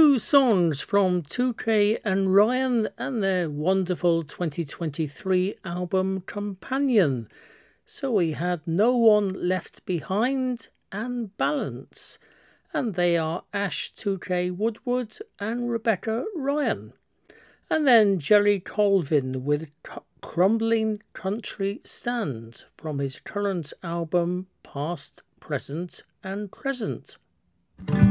Two songs from 2K and Ryan and their wonderful 2023 album Companion. So we had No One Left Behind and Balance, and they are Ash 2K Woodward and Rebecca Ryan. And then Jerry Colvin with Crumbling Country Stand from his current album Past, Present and Present.